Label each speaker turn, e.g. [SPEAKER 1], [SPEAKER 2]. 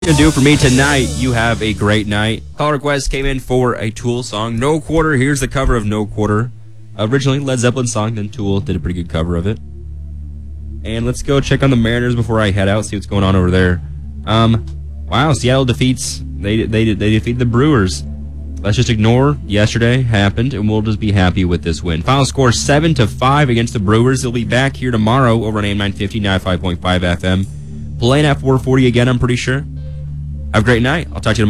[SPEAKER 1] Gonna do it for me tonight. You have a great night. Call request came in for a Tool song, No Quarter. Here's the cover of No Quarter. Originally Led Zeppelin song, then Tool did a pretty good cover of it. And let's go check on the Mariners before I head out, see what's going on over there. Wow, Seattle defeats. They defeat the Brewers. Let's just ignore yesterday happened, and we'll just be happy with this win. Final score 7-5 against the Brewers. They'll be back here tomorrow over on AM 950, 95.5 FM. Playing at 440 again, I'm pretty sure. Have a great night. I'll talk to you tomorrow.